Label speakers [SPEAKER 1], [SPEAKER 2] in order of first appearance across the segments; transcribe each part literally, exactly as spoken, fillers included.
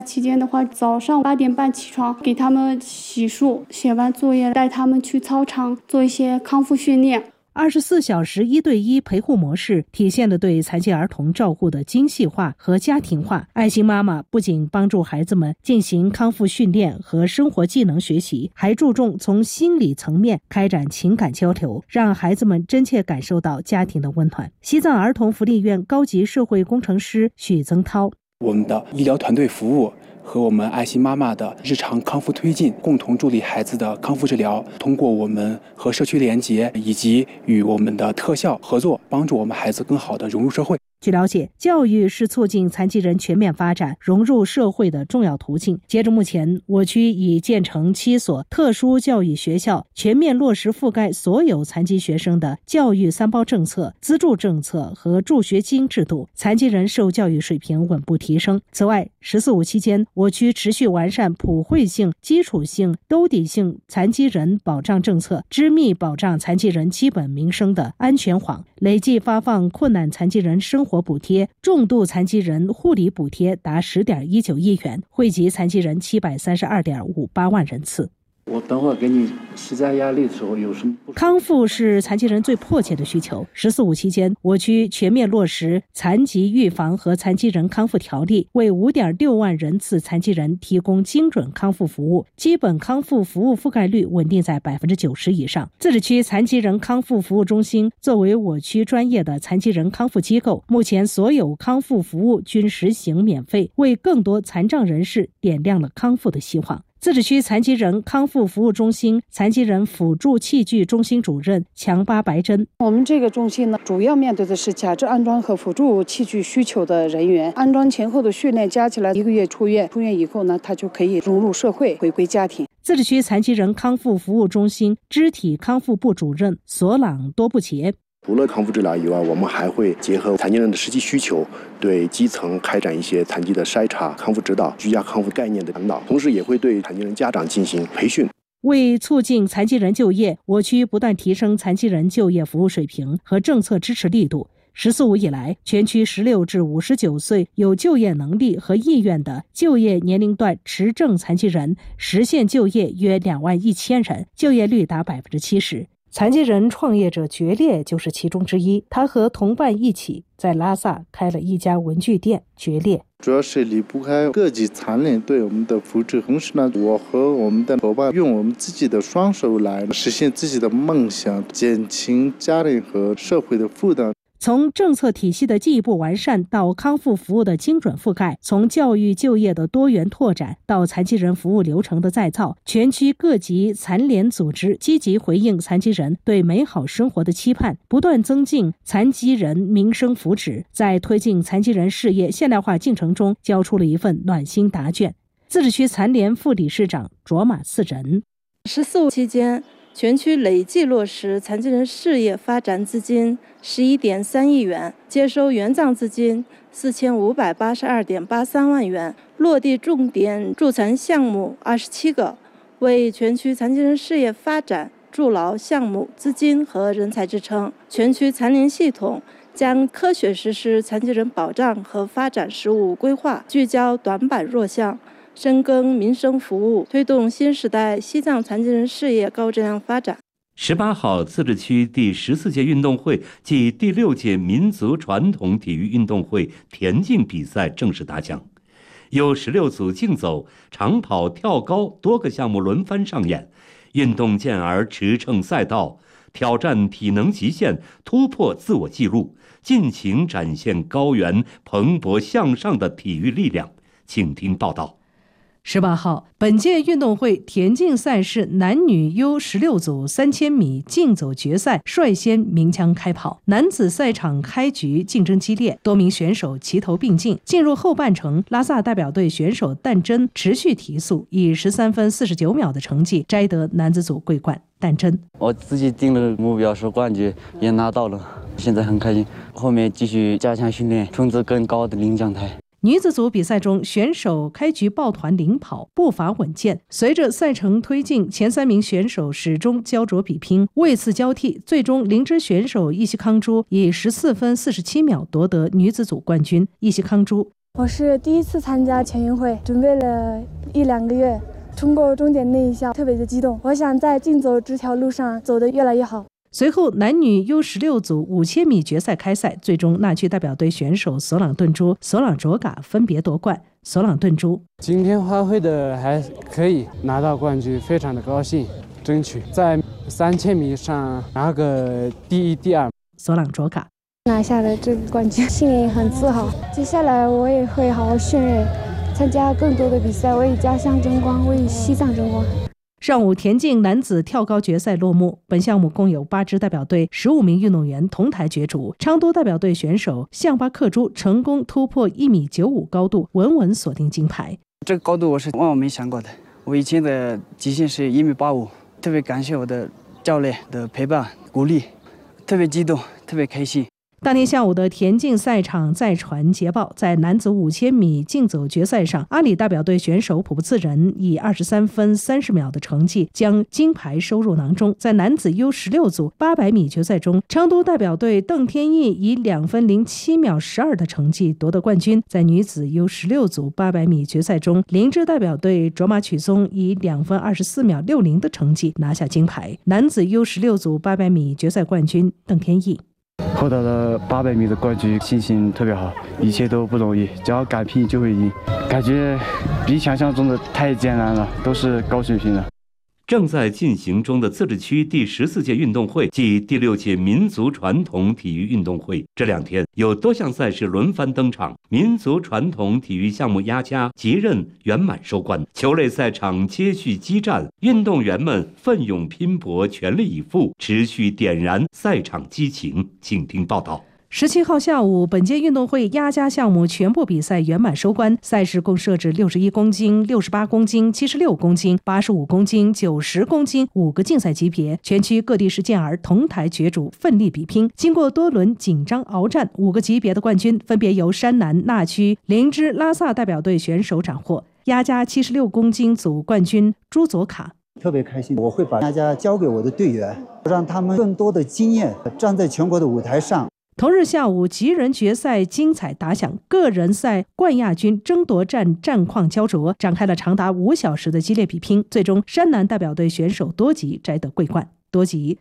[SPEAKER 1] 期间的话，早上八点半起床，给他们洗漱，写完作业带他们去操场做一些康复训练。
[SPEAKER 2] 二十四小时一对一陪护模式体现了对残疾儿童照顾的精细化和家庭化。爱心妈妈不仅帮助孩子们进行康复训练和生活技能学习，还注重从心理层面开展情感交流，让孩子们真切感受到家庭的温暖。西藏儿童福利院高级社会工程师许增涛，
[SPEAKER 3] 我们的医疗团队服务和我们爱心妈妈的日常康复推进，共同助力孩子的康复治疗。通过我们和社区连结以及与我们的特效合作，帮助我们孩子更好地融入社会。
[SPEAKER 2] 据了解，教育是促进残疾人全面发展、融入社会的重要途径。截至目前，我区已建成七所特殊教育学校，全面落实覆盖所有残疾学生的教育三包政策、资助政策和助学金制度，残疾人受教育水平稳步提升。此外，十四五期间，我区持续完善普惠性、基础性、兜底性残疾人保障政策，织密保障残疾人基本民生的安全网，累计发放困难残疾人生活补贴、重度残疾人护理补贴达十点一九亿元，惠及残疾人七百三十二点五八万人次。
[SPEAKER 4] 我等会儿给你施加压力的时候有什么不？
[SPEAKER 2] 康复是残疾人最迫切的需求。十四五期间，我区全面落实残疾预防和残疾人康复条例，为五点六万人次残疾人提供精准康复服务，基本康复服务覆盖率稳定在百分之九十以上。自治区残疾人康复服务中心作为我区专业的残疾人康复机构，目前所有康复服务均实行免费，为更多残障人士点亮了康复的希望。自治区残疾人康复服务中心残疾人辅助器具中心主任强巴白珍，
[SPEAKER 5] 我们这个中心呢，主要面对的是假肢安装和辅助器具需求的人员，安装前后的训练加起来一个月出院，出院以后呢，他就可以融入社会，回归家庭。
[SPEAKER 2] 自治区残疾人康复服务中心肢体康复部主任索朗多布杰，
[SPEAKER 6] 除了康复治疗以外，我们还会结合残疾人的实际需求，对基层开展一些残疾的筛查、康复指导、居家康复概念的引导，同时也会对残疾人家长进行培训。
[SPEAKER 2] 为促进残疾人就业，我区不断提升残疾人就业服务水平和政策支持力度。十四五以来，全区十六至五十九岁有就业能力和意愿的就业年龄段持证残疾人实现就业约两万一千人，就业率达百分之七十。残疾人创业者决裂就是其中之一，他和同伴一起在拉萨开了一家文具店。决裂
[SPEAKER 7] 主要是离不开各级残联对我们的扶持，同时呢，我和我们的伙伴用我们自己的双手来实现自己的梦想，减轻家庭和社会的负担。
[SPEAKER 2] 从政策体系的进一步完善到康复服务的精准覆盖，从教育就业的多元拓展到残疾人服务流程的再造，全区各级残联组织积极回应残疾人对美好生活的期盼，不断增进残疾人民生福祉，在推进残疾人事业现代化进程中交出了一份暖心答卷。自治区残联副理事长卓玛次仁，
[SPEAKER 8] 十四五期间，全区累计落实残疾人事业发展资金十一点三亿元，接收援藏资金四千五百八十二点八三万元，落地重点助残项目二十七个，为全区残疾人事业发展筑牢项目资金和人才支撑。全区残联系统将科学实施残疾人保障和发展实务规划，聚焦短板弱项，深耕民生服务，推动新时代西藏残疾人事业高质量发展。
[SPEAKER 9] 十八号，自治区第十四届运动会暨第六届民族传统体育运动会田径比赛正式打响，有十六组竞走、长跑、跳高多个项目轮番上演，运动健儿驰骋赛道，挑战体能极限，突破自我纪录，尽情展现高原蓬勃向上的体育力量。请听报道。
[SPEAKER 2] 十八号，本届运动会田径赛事男女 U 十六组三千米竞走决赛率先鸣枪开跑。男子赛场开局竞争激烈，多名选手齐头并进。进入后半程，拉萨代表队选手旦真持续提速，以十三分四十九秒的成绩摘得男子组桂冠。旦真，
[SPEAKER 10] 我自己定了目标是冠军，也拿到了，现在很开心。后面继续加强训练，冲刺更高的领奖台。
[SPEAKER 2] 女子组比赛中，选手开局抱团领跑，步伐稳健。随着赛程推进，前三名选手始终焦灼比拼，位次交替，最终灵芝选手伊西康珠以十四分四十七秒夺得女子组冠军。伊西康珠
[SPEAKER 11] 我是第一次参加全运会，准备了一两个月，冲过终点那一下特别的激动。我想在竞走这条路上走得越来越好。
[SPEAKER 2] 随后，男女 U 十六 组五千米决赛开赛，最终那区代表队选手索朗顿珠、索朗卓嘎分别夺冠。索朗顿珠
[SPEAKER 12] 今天发挥的还可以，拿到冠军，非常的高兴，争取在三千米上拿个第一、第二。
[SPEAKER 2] 索朗卓嘎
[SPEAKER 11] 拿下了这个冠军，心里很自豪。接下来我也会好好训练，参加更多的比赛，为家乡争光，为西藏争光。
[SPEAKER 2] 上午，田径男子跳高决赛落幕。本项目共有八支代表队、十五名运动员同台角逐。昌都代表队选手向巴克珠成功突破一米九五高度，稳稳锁定金牌。
[SPEAKER 13] 这个高度我是万万没想过的。我以前的极限是一米八五，特别感谢我的教练的陪伴鼓励，特别激动，特别开心。
[SPEAKER 2] 当天下午的田径赛场再传捷报，在男子五千米竞走决赛上，阿里代表队选手普布次仁以二十三分三十秒的成绩将金牌收入囊中。在男子 U 十六 组八百米决赛中，昌都代表队邓天翼以两分零七秒十二的成绩夺得冠军。在女子 U 十六 组八百米决赛中，林芝代表队卓玛曲松以两分二十四秒六零的成绩拿下金牌。男子 U 十六 组八百米决赛冠军邓天翼。
[SPEAKER 10] 获得了八百米的冠军，心情特别好，一切都不容易，只要敢拼就会赢，感觉比想象中的太艰难了，都是高水平的。
[SPEAKER 9] 正在进行中的自治区第十四届运动会暨第六届民族传统体育运动会，这两天有多项赛事轮番登场。民族传统体育项目压家吉任圆满收官，球类赛场接续激战，运动员们奋勇拼搏，全力以赴，持续点燃赛场激情。请听报道。
[SPEAKER 2] 十七号下午，本届运动会压家项目全部比赛圆满收官，赛事共设置六十一公斤、六十八公斤、七十六公斤、八十五公斤、九十公斤五个竞赛级别，全区各地市健儿同台角逐，奋力比拼。经过多轮紧张鏖战，五个级别的冠军分别由山南那区林芝拉萨代表队选手斩获。压家七十六公斤组冠军朱佐卡
[SPEAKER 14] 特别开心，我会把大家交给我的队员，让他们更多的经验，站在全国的舞台上。
[SPEAKER 2] 同日下午，极人决赛精彩打响，个人赛冠亚军争夺战战况焦灼，展开了长达五小时的激烈比拼。最终，山南代表队选手多吉摘得桂冠。多吉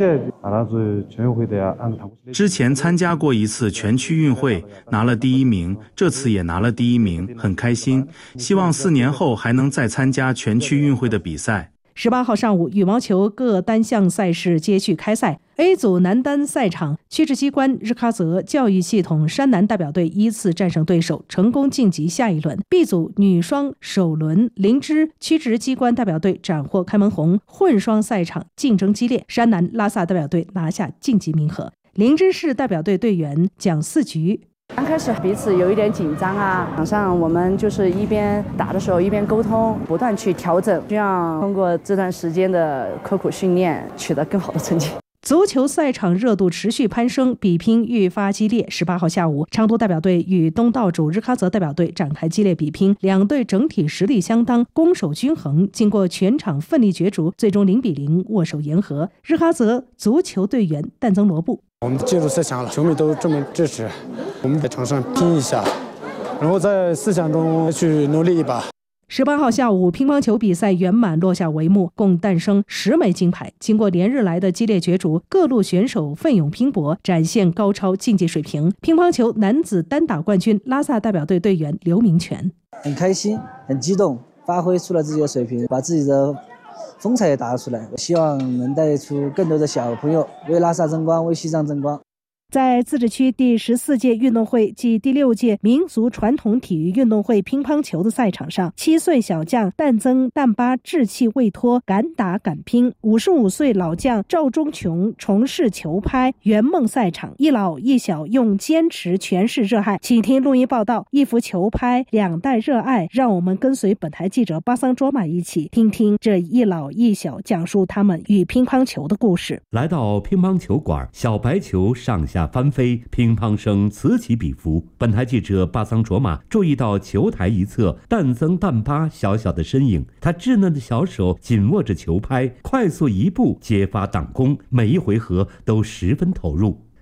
[SPEAKER 15] 之前参加过一次全区运会，拿了第一名，这次也拿了第一名，很开心。希望四年后还能再参加全区运会的比赛。
[SPEAKER 2] 十八号上午，羽毛球各单项赛事接续开赛。A 组男单赛场，区直机关日喀则教育系统山南代表队依次战胜对手，成功晋级下一轮。B 组女双首轮，林芝区直机关代表队斩获开门红，混双赛场竞争激烈，山南拉萨代表队拿下晋级名额。林芝市代表队队员蒋四菊。
[SPEAKER 16] 刚开始彼此有一点紧张啊，场上我们就是一边打的时候一边沟通，不断去调整，这样通过这段时间的刻苦训练，取得更好的成绩。
[SPEAKER 2] 足球赛场热度持续攀升，比拼愈发激烈。十八号下午，昌都代表队与东道主日喀则代表队展开激烈比拼，两队整体实力相当，攻守均衡。经过全场奋力角逐，最终零比零握手言和。日喀则足球队员但增罗布。
[SPEAKER 17] 我们进入四强了，球迷都这么支持，我们在场上拼一下，然后在四强中去努力一把。
[SPEAKER 2] 十八号下午，乒乓球比赛圆满落下帷幕，共诞生十枚金牌。经过连日来的激烈角逐，各路选手奋勇拼搏，展现高超竞技水平。乒乓球男子单打冠军拉萨代表队队员刘明全
[SPEAKER 18] 很开心，很激动，发挥出了自己的水平，把自己的风采也打出来，我希望能带出更多的小朋友为拉萨争光，为西藏争光。
[SPEAKER 2] 在自治区第十四届运动会暨第六届民族传统体育运动会乒乓球的赛场上，七岁小将但增但巴志气未脱，敢打敢拼。五十五岁老将赵忠琼重拾球拍，圆梦赛场，一老一小用坚持诠释热爱。请听录音报道，一幅球拍，两代热爱。让我们跟随本台记者巴桑卓玛一起听听这一老一小讲述他们与乒乓球的故事。
[SPEAKER 9] 来到乒乓球馆，小白球上下翻飞，乒乓声此起彼伏。本台记者巴桑卓玛注意到球台一侧但增但巴小小的身影，他稚嫩的小手紧握着球拍，快速一步接发挡弓，每一回合都十分投入。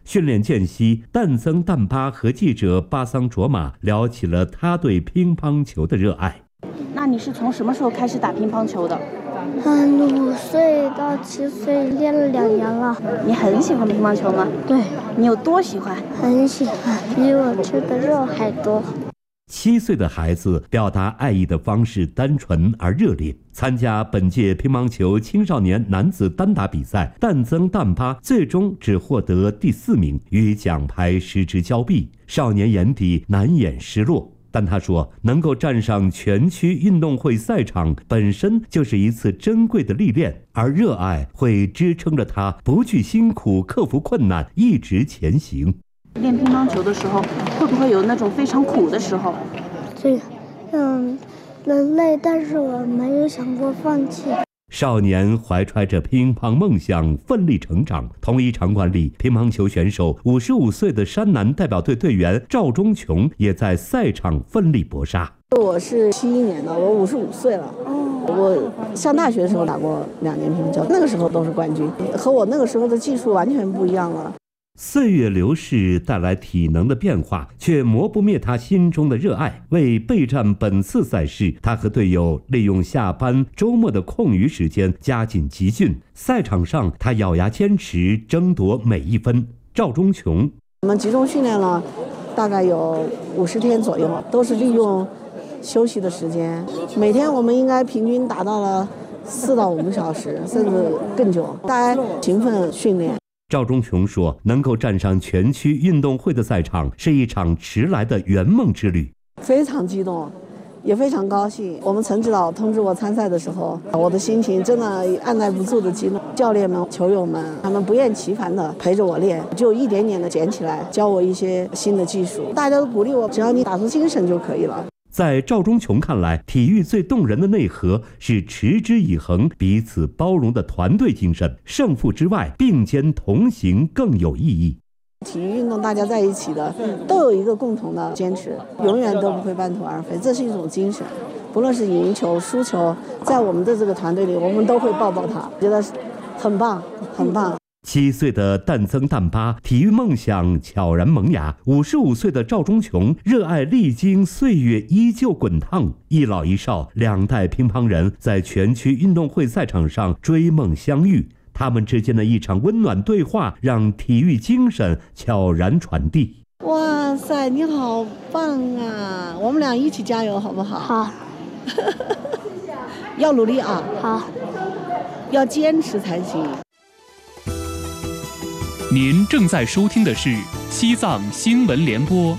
[SPEAKER 9] 训练间隙，旦增旦巴和记者巴桑卓玛聊起了他对乒乓球的热爱。
[SPEAKER 19] 那你是从什么时候开始打乒乓球的？
[SPEAKER 20] 嗯，五岁到七岁练了两年了。
[SPEAKER 19] 你很喜欢乒乓球吗？
[SPEAKER 20] 对。
[SPEAKER 19] 你有多喜欢？
[SPEAKER 20] 很喜欢，比我吃的肉还多。
[SPEAKER 9] 七岁的孩子表达爱意的方式单纯而热烈。参加本届乒乓球青少年男子单打比赛，旦增旦巴最终只获得第四名，与奖牌失之交臂。少年眼底难掩失落，但他说，能够站上全区运动会赛场本身就是一次珍贵的历练，而热爱会支撑着他不惧辛苦，克服困难，一直前行。
[SPEAKER 19] 练乒乓球的时候，会不会有那种非常苦的时候？
[SPEAKER 20] 对，嗯，很累，但是我没有想过放弃。
[SPEAKER 9] 少年怀揣着乒乓梦想，奋力成长。同一场馆里，乒乓球选手五十五岁的山南代表队队员赵忠琼也在赛场奋力搏杀。
[SPEAKER 21] 我是七一年的，我五十五岁了。我上大学的时候打过两年乒乓球，那个时候都是冠军，和我那个时候的技术完全不一样了。
[SPEAKER 9] 岁月流逝带来体能的变化，却磨不灭他心中的热爱。为备战本次赛事，他和队友利用下班、周末的空余时间加紧集训。赛场上，他咬牙坚持，争夺每一分。赵忠琼，
[SPEAKER 21] 我们集中训练了大概有五十天左右，都是利用休息的时间。每天我们应该平均达到了四到五个小时，甚至更久。大家勤奋训练。
[SPEAKER 9] 赵忠琼说，能够站上全区运动会的赛场，是一场迟来的圆梦之旅。
[SPEAKER 21] 非常激动，也非常高兴。我们陈指导通知我参赛的时候，我的心情真的按耐不住的激动。教练们、球友们，他们不厌其烦的陪着我练，就一点点的捡起来，教我一些新的技术。大家都鼓励我，只要你打出精神就可以了。
[SPEAKER 9] 在赵忠琼看来，体育最动人的内核是持之以恒、彼此包容的团队精神。胜负之外，并肩同行更有意义。
[SPEAKER 21] 体育运动大家在一起的，都有一个共同的坚持，永远都不会半途而废，这是一种精神。不论是赢球、输球，在我们的这个团队里，我们都会抱抱他，觉得很棒，很棒。
[SPEAKER 9] 七岁的旦增旦巴，体育梦想悄然萌芽；五十五岁的赵忠琼，热爱历经岁月依旧滚烫。一老一少，两代乒乓人在全区运动会赛场上追梦相遇。他们之间的一场温暖对话，让体育精神悄然传递。
[SPEAKER 21] 哇塞，你好棒啊！我们俩一起加油，好不好？
[SPEAKER 20] 好。
[SPEAKER 21] 要努力啊！
[SPEAKER 20] 好。
[SPEAKER 21] 要坚持才行。
[SPEAKER 22] 您正在收听的是西藏新闻联播。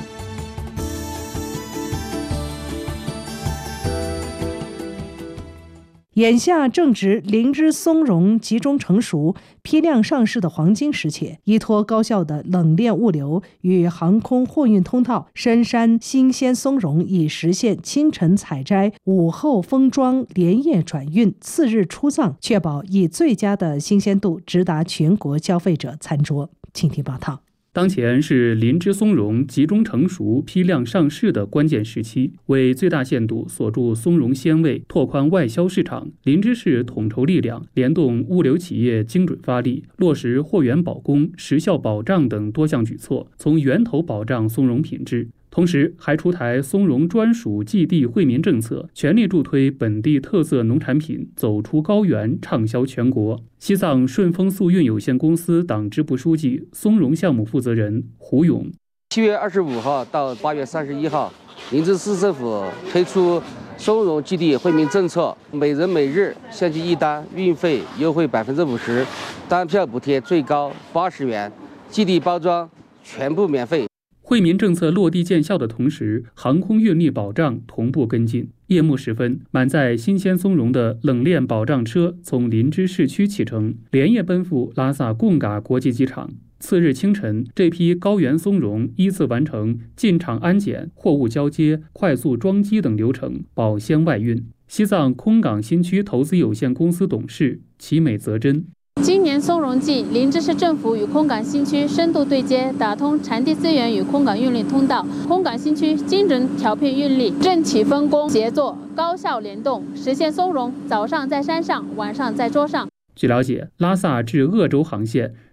[SPEAKER 2] 眼下正值灵芝松茸集中成熟、批量上市的黄金时节，依托高效的冷链物流与航空货运通道，深山新鲜松茸已实现清晨采摘、午后封装、连夜转运、次日出藏，确保以最佳的新鲜度直达全国消费者餐桌。请听报道。
[SPEAKER 22] 当前是灵芝松茸集中成熟、批量上市的关键时期，为最大限度锁住松茸鲜味，拓宽外销市场，林芝市统筹力量，联动物流企业精准发力，落实货源保供、时效保障等多项举措，从源头保障松茸品质。同时，还出台松茸专属寄递惠民政策，全力助推本地特色农产品走出高原，畅销全国。西藏顺丰速运有限公司党支部书记、松茸项目负责人胡勇：
[SPEAKER 23] 七月二十五号到八月三十一号，林芝市政府推出松茸寄递惠民政策，每人每日限寄一单，运费优惠百分之五十，单票补贴最高八十元，寄递包装全部免费。
[SPEAKER 22] 惠民政策落地见效的同时，航空运力保障同步跟进。夜幕时分，满载新鲜松茸的冷链保障车从林芝市区启程，连夜奔赴拉萨贡嘎国际机场。次日清晨，这批高原松茸依次完成进场安检、货物交接、快速装机等流程，保鲜外运。西藏空港新区投资有限公司董事齐美泽珍：
[SPEAKER 24] 今年松茸季，林芝市政府与空港新区深度对接，打通产地资源与空港运力通道。空港新区精准调配运力，政企分工协作，高效联动，实现松茸早上在山上，晚上在桌上。
[SPEAKER 22] 据了解，拉萨至鄂州航线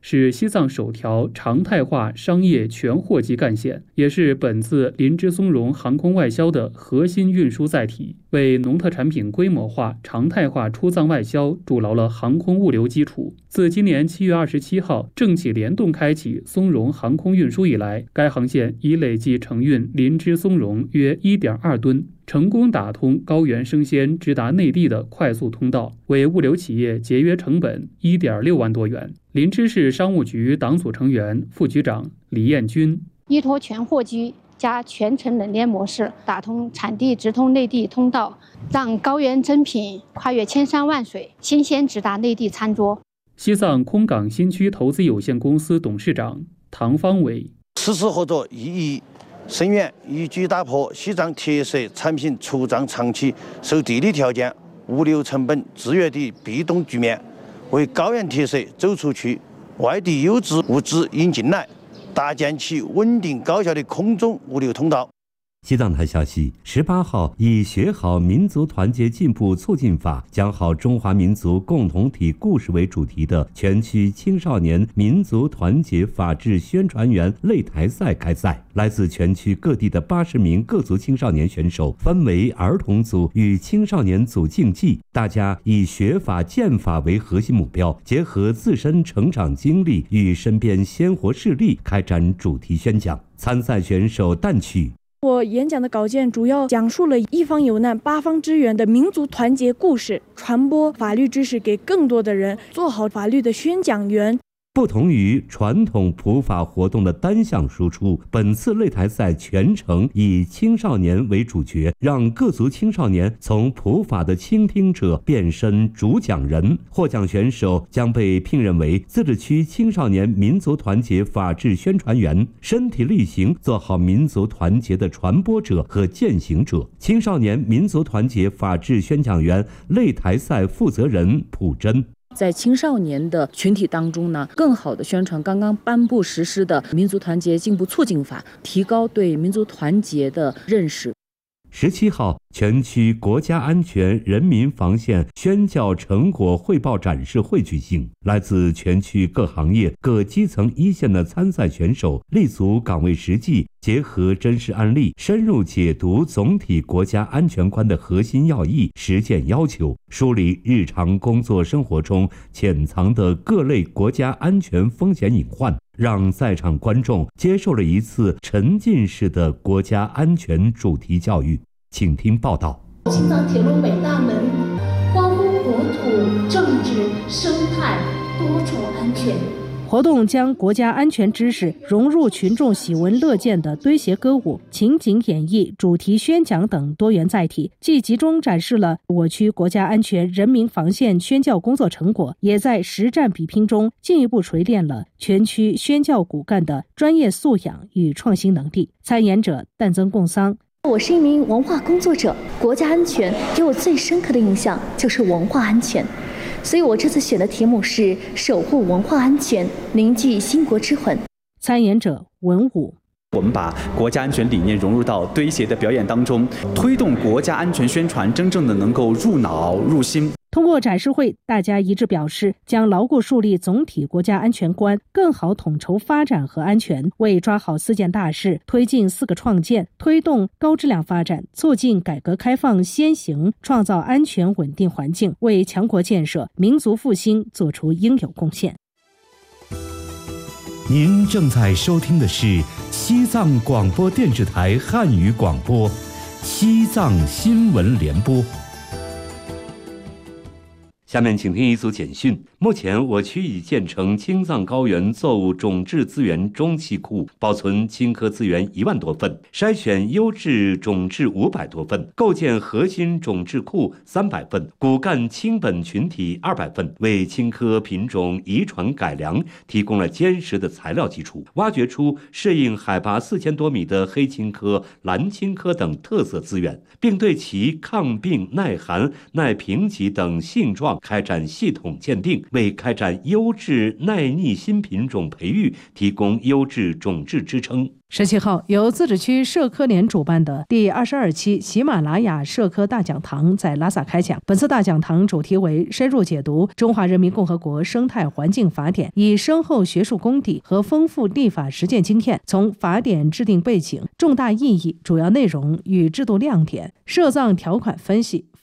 [SPEAKER 22] 是西藏首条常态化商业全货机干线，也是本次林芝松茸航空外销的核心运输载体，为农特产品规模化、常态化出藏外销筑牢了航空物流基础。自今年七月二十七号政企联动开启松茸航空运输以来，该航线已累计承运林芝松茸约 一点二吨，成功打通高原生鲜直达内地的快速通道，为物流企业节约成本 一点六万多元。林芝市商务局党组成员、副局长李艳军：
[SPEAKER 1] 依托全货机加全程冷链模式，打通产地直通内地通道，让高原珍品跨越千山万水，新鲜直达内地餐桌。
[SPEAKER 22] 西藏空港新区投资有限公司董事长唐方伟：
[SPEAKER 3] 此次合作意义深远，一举打破西藏铁色产品出藏长期受地理条件、物流成本制约的被动局面，为高原铁色走出去、外地优质物资引进来，搭建起稳定高效的空中物流通道。
[SPEAKER 9] 西藏台消息，十八号以学好民族团结进步促进法，讲好中华民族共同体故事为主题的全区青少年民族团结法治宣传员擂台赛开赛。来自全区各地的八十名各族青少年选手分为儿童组与青少年组竞技，大家以学法剑法为核心目标，结合自身成长经历与身边鲜活事例开展主题宣讲。参赛选手旦曲：
[SPEAKER 4] 我演讲的稿件主要讲述了一方有难八方支援的民族团结故事，传播法律知识给更多的人，做好法律的宣讲员。
[SPEAKER 9] 不同于传统普法活动的单向输出，本次擂台赛全程以青少年为主角，让各族青少年从普法的倾听者变身主讲人。获奖选手将被聘任为自治区青少年民族团结法治宣传员，身体力行做好民族团结的传播者和践行者。青少年民族团结法治宣讲员擂台赛负责人朴真：
[SPEAKER 5] 在青少年的群体当中呢，更好的宣传刚刚颁布实施的民族团结进步促进法，提高对民族团结的认识。
[SPEAKER 9] 十七号，全区国家安全人民防线宣教成果汇报展示会举行，来自全区各行业、各基层一线的参赛选手立足岗位实际，结合真实案例，深入解读总体国家安全观的核心要义、实践要求，梳理日常工作生活中潜藏的各类国家安全风险隐患，让在场观众接受了一次沉浸式的国家安全主题教育。请听报道。
[SPEAKER 25] 青藏铁路北大门，关乎国土、政治、生态多重安全。
[SPEAKER 2] 活动将国家安全知识融入群众喜闻乐见的堆鞋歌舞、情景演绎、主题宣讲等多元载体，既集中展示了我区国家安全人民防线宣教工作成果，也在实战比拼中进一步锤炼了全区宣教骨干的专业素养与创新能力。参演者旦增贡桑：
[SPEAKER 26] 我是一名文化工作者，国家安全给我最深刻的印象就是文化安全，所以我这次选的题目是守护文化安全，凝聚兴国之魂。
[SPEAKER 2] 参演者文武：
[SPEAKER 27] 我们把国家安全理念融入到堆鞋的表演当中，推动国家安全宣传真正的能够入脑入心。
[SPEAKER 2] 通过展示会，大家一致表示将牢固树立总体国家安全观，更好统筹发展和安全，为抓好四件大事、推进四个创建、推动高质量发展、促进改革开放先行、创造安全稳定环境，为强国建设、民族复兴做出应有贡献。
[SPEAKER 9] 您正在收听的是西藏广播电视台汉语广播，西藏新闻联播。下面请听一组简讯。目前，我区已建成青藏高原作物种质资源中期库，保存青稞资源一万多份，筛选优质种质五百多份，构建核心种质库三百份，骨干青本群体二百份，为青稞品种遗传改良提供了坚实的材料基础，挖掘出适应海拔四千多米的黑青稞、蓝青稞等特色资源，并对其抗病、耐寒、耐贫瘠等性状开展系统鉴定， 为开展优质耐逆新品种培育提供优质种质支撑。
[SPEAKER 2] 十七号，由自治区社科联主办的第二十二期喜马拉雅社科大讲堂在拉萨开讲。本次大讲堂主题为深入解读《中华人民共和国生态环境法典》，以深厚学术功底和丰富立法实践经验，从法典制定背景、重大意义、主要内容与制度亮点、涉藏条款分析、